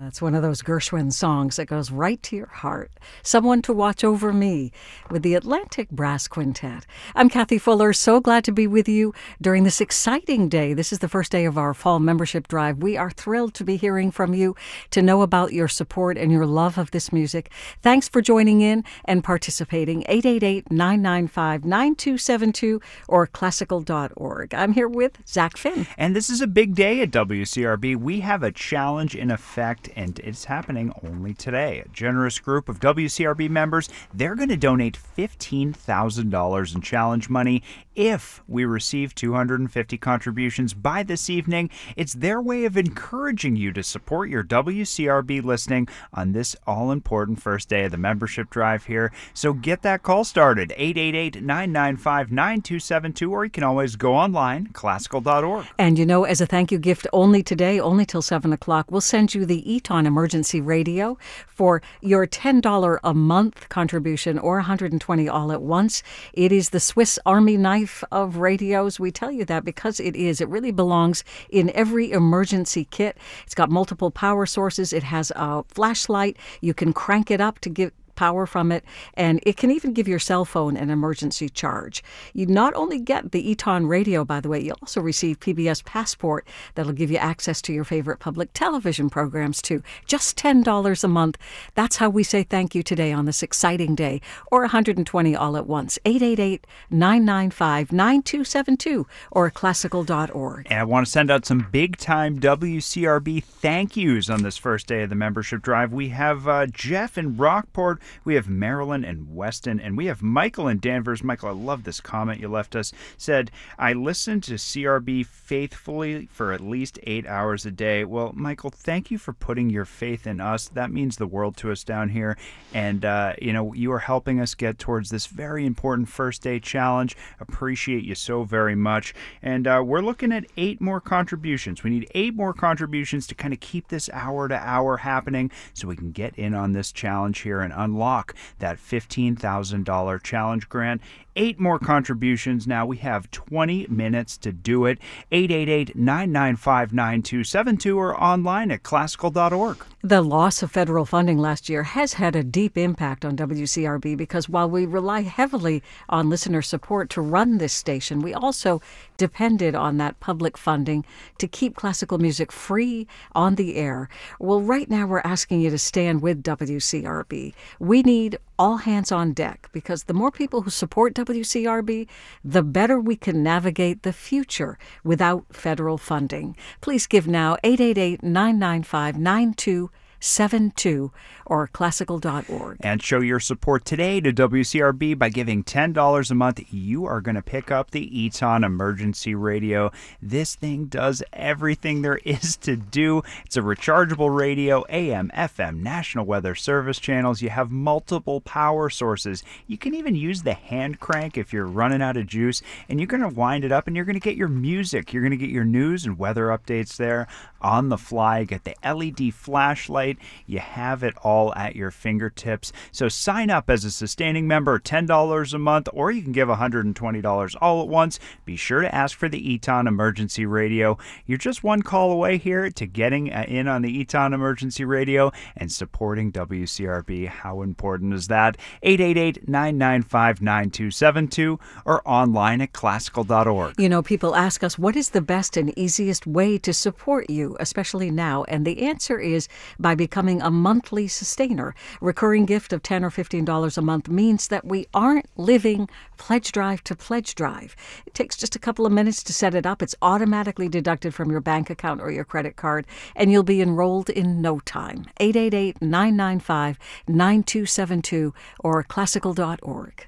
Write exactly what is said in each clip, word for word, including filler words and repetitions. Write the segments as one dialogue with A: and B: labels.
A: That's one of those Gershwin songs that goes right to your heart. Someone to Watch Over Me with the Atlantic Brass Quintet. I'm Kathy Fuller, so glad to be with you during this exciting day. This is the first day of our fall membership drive. We are thrilled to be hearing from you, to know about your support and your love of this music. Thanks for joining in and participating. eight eight eight, nine nine five, nine two seven two or classical dot org. I'm here with Zach Finn.
B: And this is a big day at W C R B. We have a challenge in effect, and it's happening only today. A generous group of W C R B members, they're going to donate fifteen thousand dollars in challenge money if we receive two hundred fifty contributions by this evening. It's their way of encouraging you to support your W C R B listening on this all-important first day of the membership drive here. So get that call started, eight eight eight, nine nine five, nine two seven two, or you can always go online, classical dot org.
A: And you know, as a thank you gift only today, only till seven o'clock, we'll send you the Eton Emergency Radio for your ten dollars a month contribution or one hundred twenty dollars all at once. It is the Swiss Army knife of radios. We tell you that because it is. It really belongs in every emergency kit. It's got multiple power sources. It has a flashlight. You can crank it up to give power from it, and it can even give your cell phone an emergency charge. You not only get the Eton radio, by the way, you also receive P B S Passport that'll give you access to your favorite public television programs too. Just ten dollars a month. That's how we say thank you today on this exciting day, or one hundred twenty dollars all at once. eight eight eight, nine nine five, nine two seven two or classical dot org.
B: And I want to send out some big-time W C R B thank yous on this first day of the membership drive. We have uh, Jeff in Rockport. We have Marilyn and Weston, and we have Michael in Danvers. Michael, I love this comment you left us. Said, I listen to C R B faithfully for at least eight hours a day. Well, Michael, thank you for putting your faith in us. That means the world to us down here. And, uh, you know, you are helping us get towards this very important first day challenge. Appreciate you so very much. And uh, we're looking at eight more contributions. We need eight more contributions to kind of keep this hour to hour happening so we can get in on this challenge here and unlock Unlock that fifteen thousand dollars challenge grant. Eight more contributions now. We have twenty minutes to do it. eight eight eight, nine nine five, nine two seven two or online at classical dot org.
A: The loss of federal funding last year has had a deep impact on W C R B because while we rely heavily on listener support to run this station, we also depended on that public funding to keep classical music free on the air. Well, right now we're asking you to stand with W C R B. We need all hands on deck because the more people who support W C R B, the better we can navigate the future without federal funding. Please give now, eight eight eight, nine nine five, nine two seven two or classical dot org.
B: And show your support today to W C R B by giving ten dollars a month. You are going to pick up the Eton Emergency Radio. This thing does everything there is to do. It's a rechargeable radio, A M, F M, National Weather Service channels. You have multiple power sources. You can even use the hand crank if you're running out of juice, and you're going to wind it up and you're going to get your music. You're going to get your news and weather updates there on the fly. Get the L E D flashlight. You have it all at your fingertips. So sign up as a sustaining member, ten dollars a month, or you can give one hundred twenty dollars all at once. Be sure to ask for the Eton Emergency Radio. You're just one call away here to getting in on the Eton Emergency Radio and supporting W C R B. How important is that? eight eight eight, nine nine five, nine two seven two or online at classical dot org.
A: You know, people ask us, what is the best and easiest way to support you, especially now? And the answer is by becoming a monthly sustainer. Recurring gift of ten dollars or fifteen dollars a month means that we aren't living pledge drive to pledge drive. It takes just a couple of minutes to set it up. It's automatically deducted from your bank account or your credit card, and you'll be enrolled in no time. eight eight eight, nine nine five, nine two seven two or classical dot org.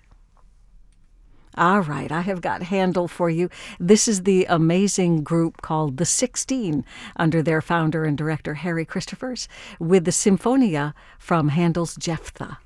A: All right, I have got Handel for you. This is the amazing group called The Sixteen, under their founder and director, Harry Christophers, with the Symphonia from Handel's Jephthah.